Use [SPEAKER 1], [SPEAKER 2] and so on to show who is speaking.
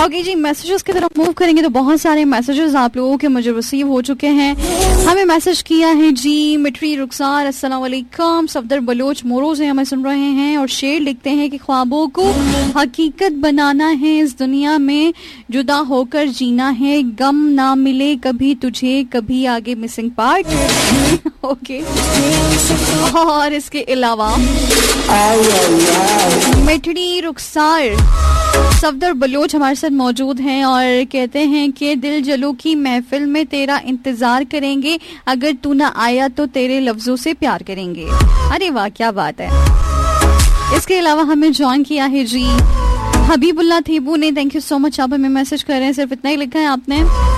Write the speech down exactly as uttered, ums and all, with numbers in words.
[SPEAKER 1] Okay जी, messages की तरफ move करेंगे तो बहुत सारे मैसेजेस आप लोगों के मुझे रिसीव हो चुके हैं। हमें मैसेज किया है जी मिठरी रुखसार, अस्सलाम वालेकुम, सफदर बलोच मोरो से हमें सुन रहे हैं और शेर लिखते हैं कि ख्वाबों को हकीकत बनाना है, इस दुनिया में जुदा होकर जीना है, गम ना मिले कभी तुझे, कभी आगे मिसिंग पार्ट। ओके, और इसके अलावा मिठड़ी रुखसार सफदर बलोच हमारे साथ मौजूद हैं और कहते हैं कि दिल जलो की महफिल में तेरा इंतजार करेंगे, अगर तू ना आया तो तेरे लफ्जों से प्यार करेंगे। अरे वाह, क्या बात है। इसके अलावा हमें ज्वाइन किया है जी हबीबुल्लाह थीबू ने, थैंक यू सो मच, आप हमें मैसेज कर रहे हैं, सिर्फ इतना ही लिखा है आपने।